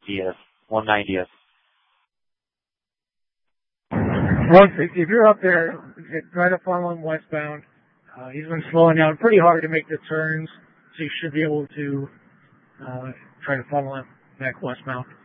190th. Well, if you're up there, try to follow him westbound. He's been slowing down pretty hard to make the turns, so you should be able to try to follow him back westbound.